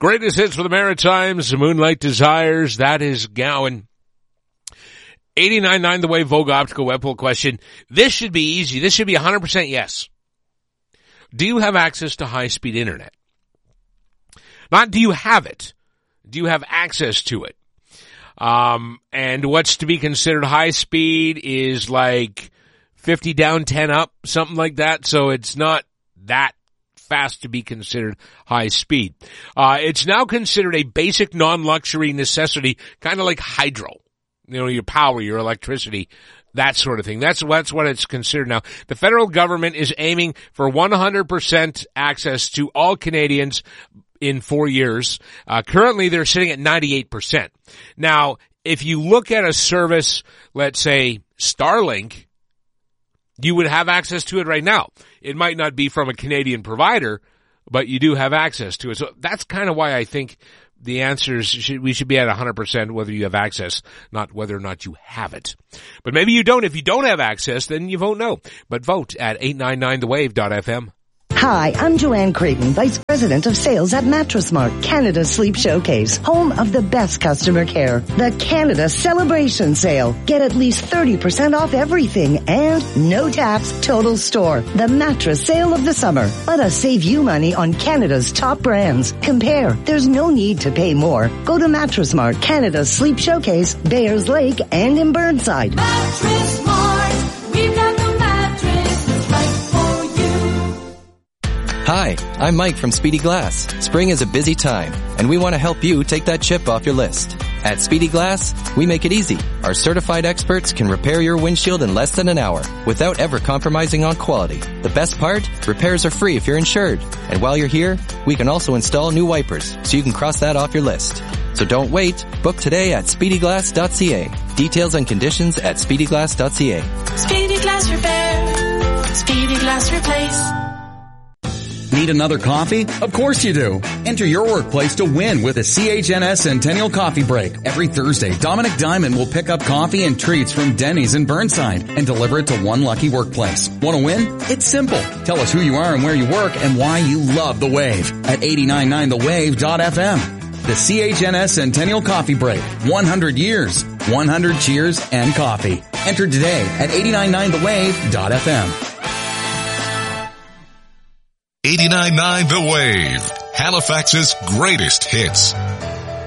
Greatest hits for the Maritimes, Moonlight Desires, that is Gowan. 89.9 The Wave, Vogue Optical Web Poll question. This should be easy. This should be 100% yes. Do you have access to high-speed internet? Not do you have it. Do you have access to it? And what's to be considered high speed is like 50 down, 10 up, something like that. So it's not that fast to be considered high speed. It's now considered a basic non-luxury necessity, kind of like hydro. You know, your power, your electricity, that sort of thing. That's what it's considered now. The federal government is aiming for 100% access to all Canadians in 4 years. Currently they're sitting at 98%. Now, if you look at a service, let's say Starlink, you would have access to it right now. It might not be from a Canadian provider, but you do have access to it. So that's kind of why I think the answer is we should be at 100% whether you have access, not whether or not you have it. But maybe you don't. If you don't have access, then you vote no. But vote at 899thewave.fm. Hi, I'm Joanne Creighton, Vice President of Sales at Mattress Mart, Canada's Sleep Showcase, home of the best customer care. The Canada Celebration Sale. Get at least 30% off everything and no tax total store. The mattress sale of the summer. Let us save you money on Canada's top brands. Compare. There's no need to pay more. Go to Mattress Mart, Canada's Sleep Showcase, Bayers Lake, and in Burnside. Mattress Mart. We've got the mattress that's right for you. Hi, I'm Mike from Speedy Glass. Spring is a busy time, and we want to help you take that chip off your list. At Speedy Glass, we make it easy. Our certified experts can repair your windshield in less than an hour without ever compromising on quality. The best part? Repairs are free if you're insured. And while you're here, we can also install new wipers, so you can cross that off your list. So don't wait. Book today at speedyglass.ca. Details and conditions at speedyglass.ca. Speedy Glass Repair. Speedy Glass Replace. Need another coffee? Of course you do. Enter your workplace to win with the CHNS Centennial Coffee Break. Every Thursday, Dominic Diamond will pick up coffee and treats from Denny's in Burnside and deliver it to one lucky workplace. Want to win? It's simple. Tell us who you are and where you work and why you love The Wave at 899thewave.fm. The CHNS Centennial Coffee Break. 100 years, 100 cheers and coffee. Enter today at 899thewave.fm. 89.9 The Wave, Halifax's greatest hits.